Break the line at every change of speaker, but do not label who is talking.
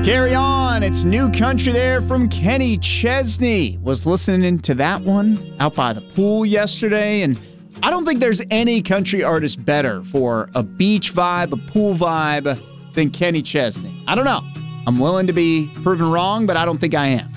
Carry on. It's New Country there from Kenny Chesney. Was listening to that one out by the pool yesterday, and I don't think there's any country artist better for a beach vibe, a pool vibe than Kenny Chesney. I don't know. I'm willing to be proven wrong, but I don't think I am.